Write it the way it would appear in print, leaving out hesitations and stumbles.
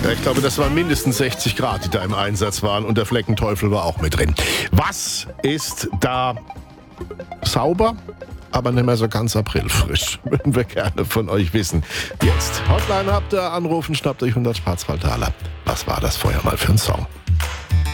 Ich glaube, das waren mindestens 60 Grad, die da im Einsatz waren. Und der Fleckenteufel war auch mit drin. Was ist da sauber, aber nicht mehr so ganz aprilfrisch? Würden wir gerne von euch wissen. Jetzt, Hotline habt ihr, anrufen, schnappt euch 100 Schwarzwaldtaler. Was war das vorher mal für ein Song?